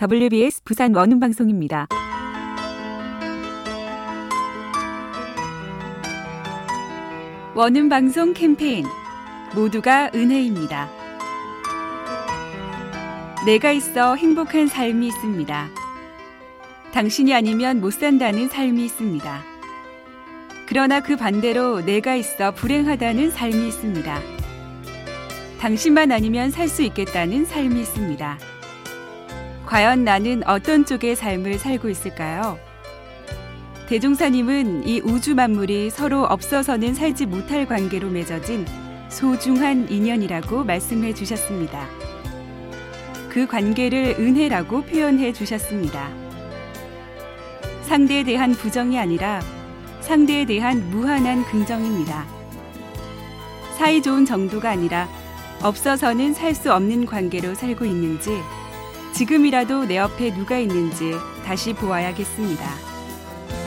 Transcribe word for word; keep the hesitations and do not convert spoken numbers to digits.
더블유비에스 부산 원음방송입니다. 원음방송 캠페인 모두가 은혜입니다. 내가 있어 행복한 삶이 있습니다. 당신이 아니면 못 산다는 삶이 있습니다. 그러나 그 반대로 내가 있어 불행하다는 삶이 있습니다. 당신만 아니면 살 수 있겠다는 삶이 있습니다. 과연 나는 어떤 쪽의 삶을 살고 있을까요? 대종사님은 이 우주 만물이 서로 없어서는 살지 못할 관계로 맺어진 소중한 인연이라고 말씀해 주셨습니다. 그 관계를 은혜라고 표현해 주셨습니다. 상대에 대한 부정이 아니라 상대에 대한 무한한 긍정입니다. 사이 좋은 정도가 아니라 없어서는 살 수 없는 관계로 살고 있는지, 지금이라도 내 옆에 누가 있는지 다시 보아야겠습니다.